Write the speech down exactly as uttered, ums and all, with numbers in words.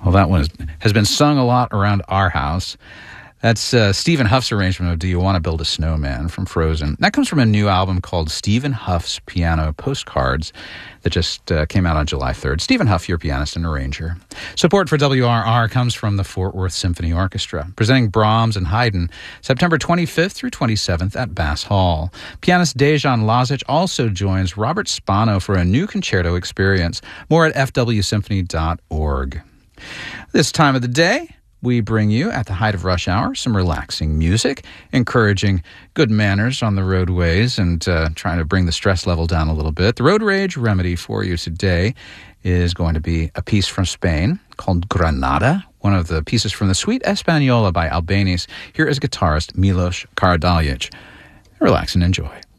Well, that one is, has been sung a lot around our house. That's uh, Stephen Huff's arrangement of Do You Want to Build a Snowman from Frozen. That comes from a new album called Stephen Huff's Piano Postcards that just uh, came out on July third. Stephen Huff, your pianist and arranger. Support for W R R comes from the Fort Worth Symphony Orchestra, presenting Brahms and Haydn September twenty-fifth through twenty-seventh at Bass Hall. Pianist Dejan Lazic also joins Robert Spano for a new concerto experience. More at f w symphony dot org. This time of the day, we bring you, at the height of rush hour, some relaxing music, encouraging good manners on the roadways and uh, trying to bring the stress level down a little bit. The road rage remedy for you today is going to be a piece from Spain called Granada, one of the pieces from the Suite Española by Albéniz. Here is guitarist Milos Karađalić. Relax and enjoy.